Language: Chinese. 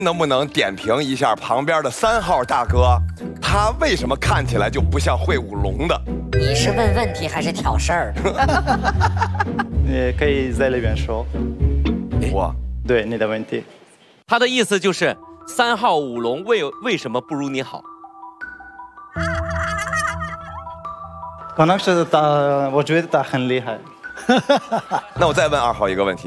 能不能点评一下旁边的3号大哥，他为什么看起来就不像会舞龙的？ 你是问问题还是挑事儿？ 你可以在里边说。 我对你的问题。 他的意思就是3号舞龙为什么不如你好？ 可能是他，我觉得他很厉害。 那我再问2号一个问题。